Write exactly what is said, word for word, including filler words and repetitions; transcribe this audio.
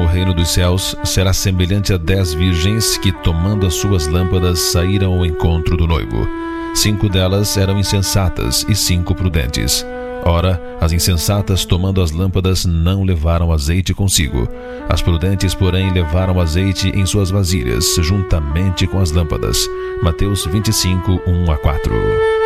reino dos céus será semelhante a dez virgens que, tomando as suas lâmpadas, saíram ao encontro do noivo. Cinco delas eram insensatas e cinco prudentes. Ora, as insensatas, tomando as lâmpadas, não levaram azeite consigo. As prudentes, porém, levaram azeite em suas vasilhas, juntamente com as lâmpadas. Mateus vinte e cinco, um a quatro.